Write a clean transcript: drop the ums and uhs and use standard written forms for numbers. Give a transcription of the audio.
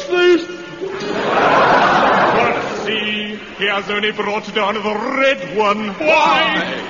this? But see, he has only brought down the red one. Why?